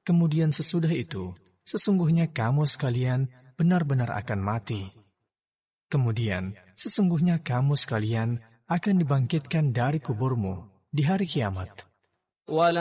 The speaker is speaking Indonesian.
Kemudian sesudah itu, sesungguhnya kamu sekalian benar-benar akan mati. Kemudian, sesungguhnya kamu sekalian akan dibangkitkan dari kuburmu di hari kiamat.